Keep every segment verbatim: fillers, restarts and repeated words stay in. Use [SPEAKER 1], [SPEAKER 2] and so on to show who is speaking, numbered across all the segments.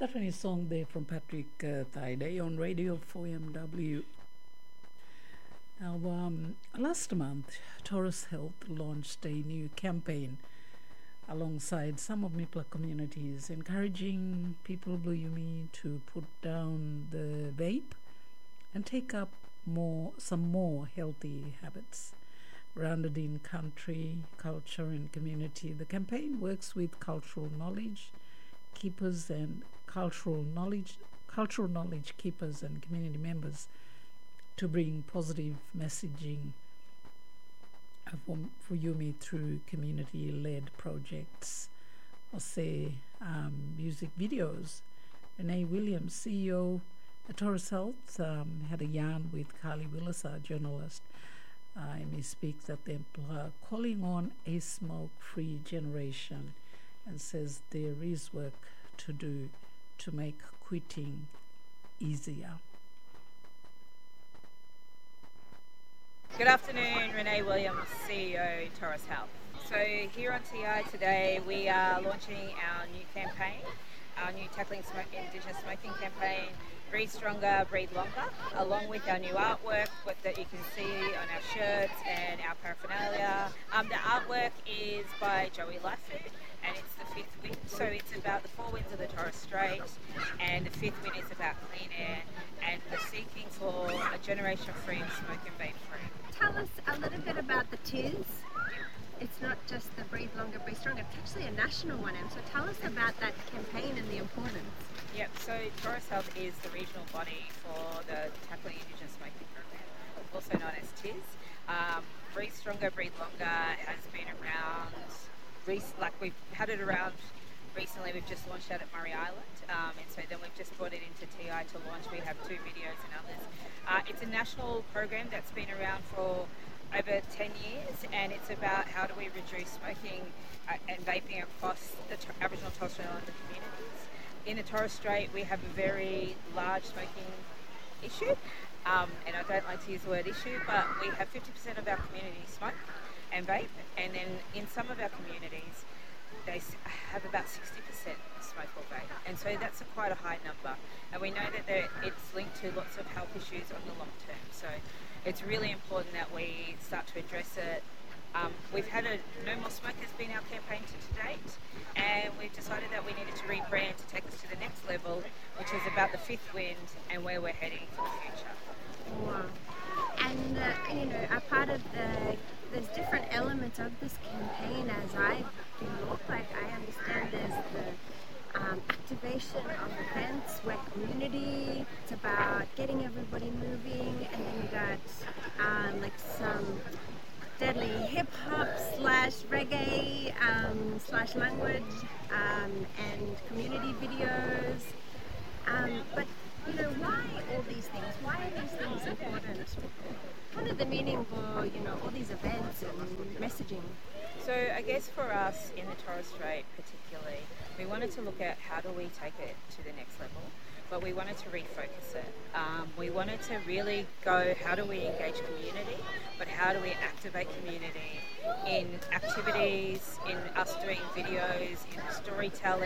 [SPEAKER 1] That one is song there from Patrick uh, Thaiday on Radio four M W. Now, um, last month, Taurus Health launched a new campaign alongside some of Mipla communities, encouraging people of Buyumi to put down the vape and take up more some more healthy habits. Grounded in country, culture, and community, the campaign works with cultural knowledge keepers and cultural knowledge cultural knowledge keepers and community members to bring positive messaging for, for Yumi through community-led projects or say um, music videos. Renee Williams, C E O at Taurus Health, um, had a yarn with Carly Willis, our journalist. Uh, and he speaks that they're calling on a smoke-free generation and says there is work to do to make quitting easier.
[SPEAKER 2] Good afternoon, Renee Williams, C E O, Taurus Health. So here on T I today we are launching our new campaign, our new Tackling Smoke, Indigenous Smoking campaign, Breathe Stronger, Breathe Longer, along with our new artwork that you can see on our shirts and our paraphernalia. Um, the artwork is by Joey Lightfoot and it's the fifth wind, so it's about the four winds of the Torres Strait, and the fifth wind is about clean air and the seeking for a generation free of smoke and vape free.
[SPEAKER 3] Tell us a little bit about the T I S. It's not just the Breathe Longer, Breathe Stronger, it's actually a national one, Em. So tell us about that campaign and the importance.
[SPEAKER 2] Yep, so Taurus Health is the regional body for the Tackling Indigenous Smoking program, also known as T I S. Um, Breathe Stronger, Breathe Longer has been around, like we've had it around recently. We've just launched out at Murray Island, um, and so then we've just brought it into T I to launch. We have two videos and others. Uh, it's a national program that's been around for over ten years, and it's about how do we reduce smoking uh, and vaping across the t- Aboriginal Torres Strait Islander communities. In the Torres Strait, we have a very large smoking issue, um, and I don't like to use the word issue, but we have fifty percent of our community smoke and vape, and then in some of our communities, they have about sixty percent smoke or vape, and so that's a quite a high number, and we know that it's linked to lots of health issues on the long term, so it's really important that we start to address it. Um, we've had a No More Smoke has been our campaign to, to date, and we've decided that we needed to rebrand to take us to the next level, which is about the fifth wind and where we're heading for the future.
[SPEAKER 3] Wow. And, uh, you know, a part of the, there's different elements of this campaign as I've been looked like. I understand there's the um, activation of events where community, it's about getting everybody moving, and then you got um, like some deadly hip-hop slash reggae um, slash language um, and community videos. Um, but, you know, why all these things? Why are these things important? What are the meaning for, you know, all these events and messaging?
[SPEAKER 2] So I guess for us in the Torres Strait particularly, we wanted to look at how do we take it to the next level, but we wanted to refocus it. Um, we wanted to really go, how do we engage community, but how do we activate community in activities, in us doing videos, in storytelling,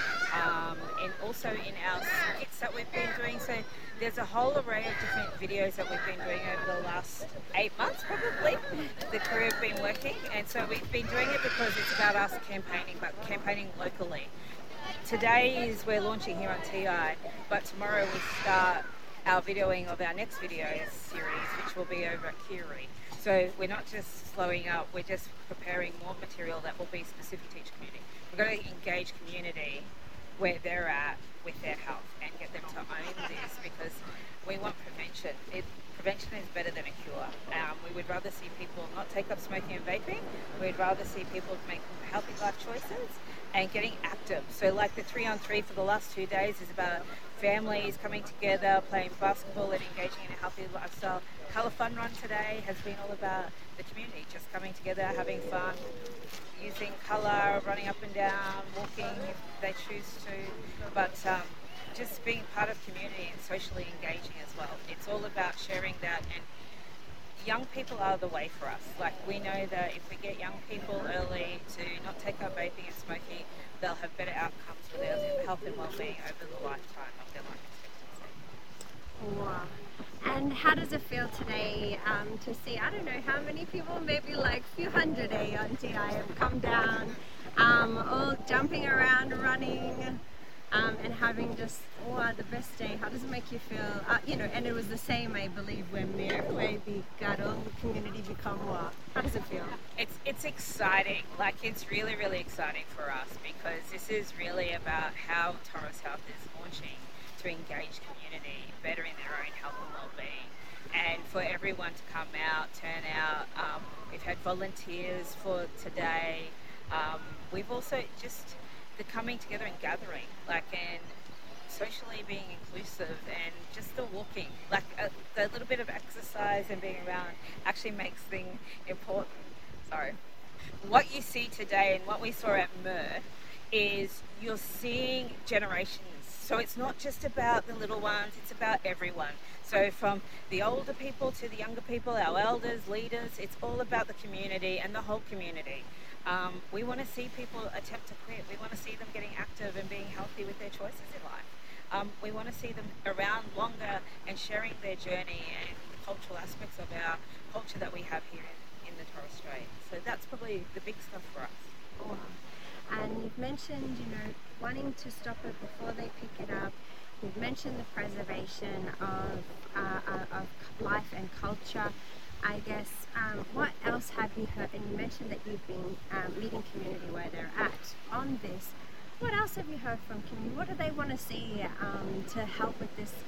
[SPEAKER 2] um, and also in our skits that we've been doing. So there's a whole array of different videos that we've been doing over the last eight months probably. The crew have been working, and so we've been doing it because it's about us campaigning, but campaigning locally. Today is we're launching here on T I, but tomorrow we start our videoing of our next video series, which will be over at Kiri. So we're not just slowing up, we're just preparing more material that will be specific to each community. We're going to engage community where they're at with their health and get them to own this, because we want prevention. It, prevention is better than a cure. Um, we would rather see people not take up smoking and vaping. We'd rather see people make healthy life choices and getting active. So like the three on three for the last two days is about families coming together, playing basketball and engaging in a healthy lifestyle. Colour Fun Run today has been all about the community, just coming together, having fun, using colour, running up and down, walking if they choose to, but um, just being part of community and socially engaging as well. It's all about sharing that and young people are the way for us. Like, we know that if we get young people early to not take up vaping and smoking, they'll have better outcomes for their health and well-being over the lifetime of their life expectancy.
[SPEAKER 3] Wow. And how does it feel today um, to see, I don't know how many people, maybe like a few hundred A on T I have come down, um, all jumping around, running, um, and having just, wow, the best day. How does it make you feel? Uh, you know, and it was the same, I believe, when Mary got all the community become what? How does it feel?
[SPEAKER 2] It's it's exciting. Like, it's really, really exciting for us, because this is really about how Torres Health is launching to engage community, bettering their own health and well-being, and for everyone to come out, turn out. Um, we've had volunteers for today. Um, we've also just the coming together and gathering, like, and socially being inclusive, and just the walking, like a, a little bit of exercise and being around actually makes things important. Sorry. What you see today and what we saw at M E R is you're seeing generations. So it's not just about the little ones, it's about everyone. So from the older people to the younger people, our elders, leaders, it's all about the community and the whole community. Um, we want to see people attempt to quit. We want to see them getting active and being healthy with their choices in life. Um, we want to see them around longer and sharing their journey and the cultural aspects of our culture that we have here in, in the Torres Strait. So that's probably the big stuff for us.
[SPEAKER 3] Wow. And you've mentioned, you know, wanting to stop it before they pick it up. You've mentioned the preservation of, uh, uh, of life and culture. I guess, um, what else have you heard? And you mentioned that you've been um, meeting community where they're at on this. What else have you heard from community? What do they want to see um, to help with this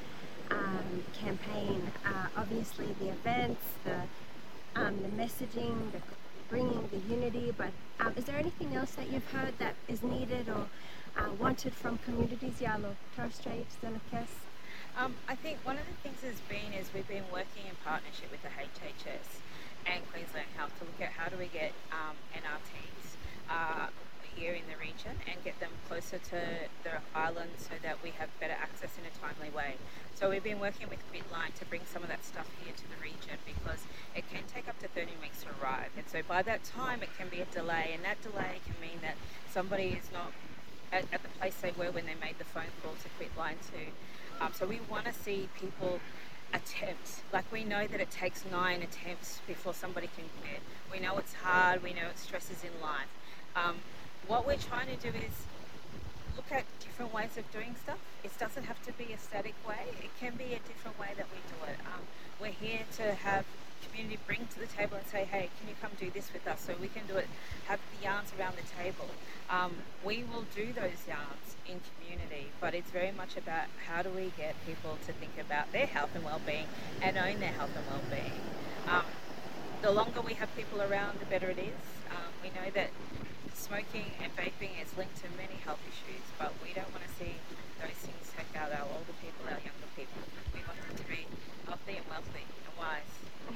[SPEAKER 3] um, campaign? Uh, obviously, the events, the um, the messaging, the bringing the unity. But um, is there anything else that you've heard that is needed or uh, wanted from communities? Yalo, Torres Strait, Zenakes?
[SPEAKER 2] Um, I think one of the things has been is we've been working in partnership with the H H S and Queensland Health to look at how do we get um, N R Ts uh, here in the region and get them closer to the island so that we have better access in a timely way. So we've been working with Quitline to bring some of that stuff here to the region, because it can take up to thirty weeks to arrive, and so by that time it can be a delay, and that delay can mean that somebody is not at, at the place they were when they made the phone call to Quitline to. Um, so we want to see people attempt. Like, we know that it takes nine attempts before somebody can quit. We know it's hard. We know it stresses in life. Um, what we're trying to do is look at different ways of doing stuff. It doesn't have to be a static way. It can be a different way that we do it. Um, we're here to have community bring to the table and say, hey, can you come do this with us? So we can do it, have the yarns around the table. Um, we will do those yarns in community, but it's very much about how do we get people to think about their health and well-being and own their health and well-being. Um, the longer we have people around, the better it is. Um, we know that smoking and vaping is linked to many health issues, but we don't want to see those things take out our older people, our younger people. We want them to be healthy and wealthy and wise.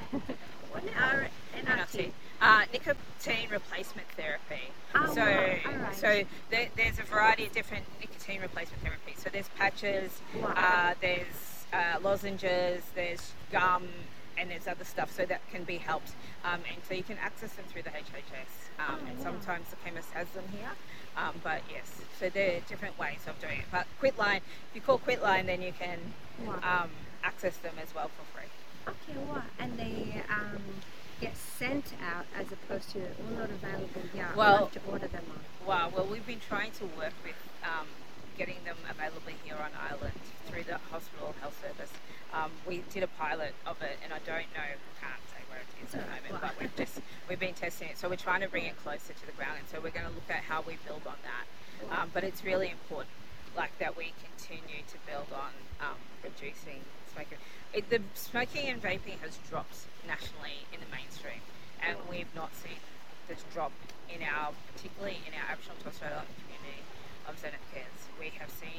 [SPEAKER 3] What are N R T?
[SPEAKER 2] Uh, nicotine replacement therapy.
[SPEAKER 3] Oh,
[SPEAKER 2] so,
[SPEAKER 3] wow. All right.
[SPEAKER 2] so there, there's a variety of different nicotine replacement therapies. So there's patches,
[SPEAKER 3] Wow.
[SPEAKER 2] uh, there's uh, lozenges, there's gum, and there's other stuff. So that can be helped, um, and so you can access them through the H H S. Um,
[SPEAKER 3] Oh,
[SPEAKER 2] and
[SPEAKER 3] wow.
[SPEAKER 2] sometimes the chemist has them here. Um, but yes, so there are different ways of doing it. But Quitline, if you call Quitline, then you can
[SPEAKER 3] Wow.
[SPEAKER 2] um, access them as well for free.
[SPEAKER 3] Okay, what? And they um, get sent out as opposed to, well, not available, yeah,
[SPEAKER 2] Well-
[SPEAKER 3] I'll have to order them on.
[SPEAKER 2] Wow, well, we've been trying to work with um, getting them available here on island through the hospital health service. Um, we did a pilot of it, and I don't know, can't say where it is at the moment, but we've just we've been testing it. So we're trying to bring it closer to the ground, and so we're going to look at how we build on that. Um, but it's really important, like, that we continue to build on um, reducing smoking. It, the smoking and vaping has dropped nationally in the mainstream, and we've not seen this drop in our, particularly in our Aboriginal and Torres Strait Islander community of Zenith Cares. We have seen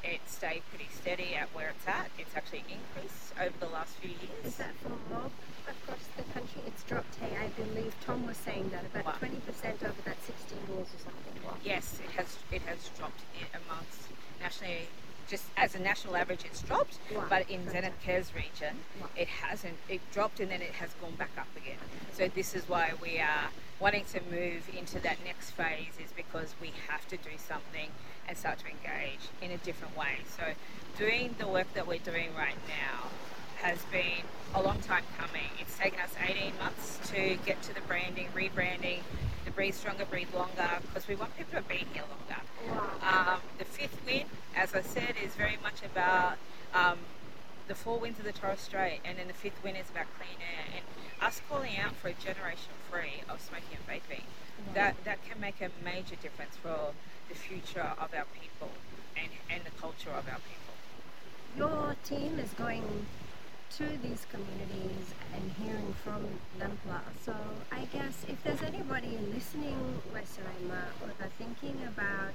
[SPEAKER 2] it stayed pretty steady at where it's at. It's actually increased over the last few years.
[SPEAKER 3] Is that for mob across the country? It's dropped, hey, I believe Tom was saying that, about
[SPEAKER 2] Wow.
[SPEAKER 3] twenty percent over that sixteen laws or something. Wow.
[SPEAKER 2] Yes, it has it has dropped it amongst nationally. Just as a national average, it's dropped,
[SPEAKER 3] Wow.
[SPEAKER 2] but in
[SPEAKER 3] Fantastic.
[SPEAKER 2] Zenith Cares region,
[SPEAKER 3] Wow.
[SPEAKER 2] it hasn't. It dropped and then it has gone back up again. So this is why we are wanting to move into that next phase, is because we have to do something and start to engage in a different way. So doing the work that we're doing right now has been a long time coming. It's taken us eighteen months to get to the branding, rebranding, the Breathe Stronger, Breathe Longer, because we want people to be here longer.
[SPEAKER 3] Wow.
[SPEAKER 2] Um, the fifth win, as I said, is very much about um, the four wins of the Torres Strait, and then the fifth win is about clean air and us calling out for a generation free of smoking and vaping.
[SPEAKER 3] Wow.
[SPEAKER 2] That that can make a major difference for the future of our people and, and the culture of our people.
[SPEAKER 3] Your team is going to these communities and hearing from Lempla. So I guess if there's anybody listening, Wesarema, or they're thinking about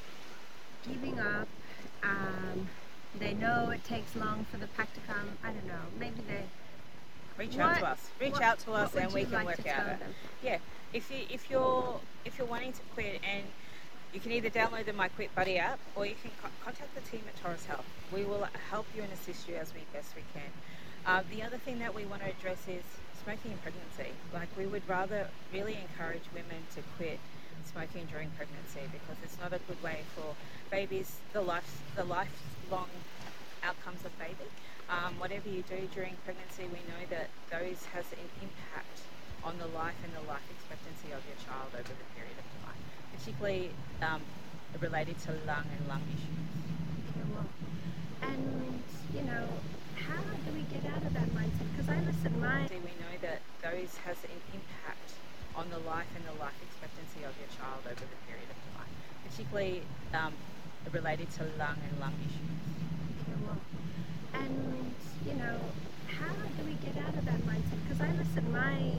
[SPEAKER 3] giving up, um, they know it takes long for the pack to come, I don't know, maybe they...
[SPEAKER 2] Reach
[SPEAKER 3] What-
[SPEAKER 2] out to us. Reach
[SPEAKER 3] what-
[SPEAKER 2] out to us,
[SPEAKER 3] what would
[SPEAKER 2] and we
[SPEAKER 3] you
[SPEAKER 2] can
[SPEAKER 3] like
[SPEAKER 2] work
[SPEAKER 3] to
[SPEAKER 2] out
[SPEAKER 3] tell
[SPEAKER 2] it.
[SPEAKER 3] them?
[SPEAKER 2] Yeah, if you if you're if you're wanting to quit, and you can either download the My Quit Buddy app, or you can co- contact the team at Taurus Health. We will help you and assist you as we best we can. Uh, the other thing that we want to address is smoking in pregnancy. Like, we would rather really encourage women to quit smoking during pregnancy, because it's not a good way for babies, the life the lifelong outcomes of baby. Um, whatever you do during pregnancy, we know that those has an impact on the life and the life expectancy of your child over the period of time, particularly um, related to lung and lung issues.
[SPEAKER 3] Okay, well, and, you know, how do we get out of that mindset? Because I listen, my...
[SPEAKER 2] We know that those has an impact on the life and the life expectancy of your child over the period of time, particularly um, related to lung and lung issues.
[SPEAKER 3] Okay, well, and, you know, how do we get out of that mindset? Because I listen, my